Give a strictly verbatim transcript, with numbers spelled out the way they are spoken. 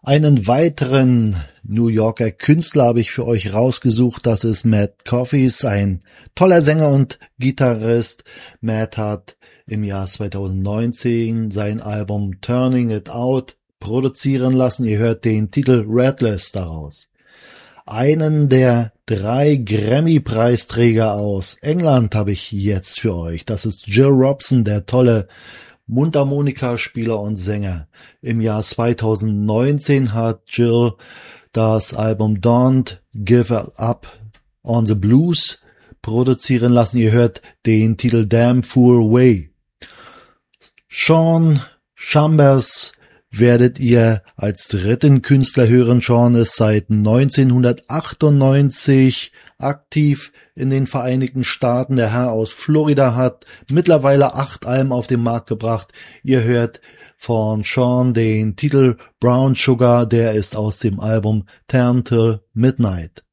Einen weiteren New Yorker Künstler habe ich für euch rausgesucht. Das ist Matt Coffees, ein toller Sänger und Gitarrist. Matt hat im Jahr zweitausendneunzehn sein Album Turning It Out produzieren lassen. Ihr hört den Titel Redless daraus. Einen der drei Grammy-Preisträger aus England habe ich jetzt für euch. Das ist Jill Robson, der tolle Mundharmonikaspieler und Sänger. Im Jahr zweitausendneunzehn hat Jill das Album Don't Give Up on the Blues produzieren lassen. Ihr hört den Titel Damn Fool Way. Shawn Chambers werdet ihr als dritten Künstler hören. Shawn ist seit neunzehnhundertachtundneunzig aktiv in den Vereinigten Staaten. Der Herr aus Florida hat mittlerweile acht Alben auf den Markt gebracht. Ihr hört von Shawn den Titel Brown Sugar, der ist aus dem Album Turn Till Midnight.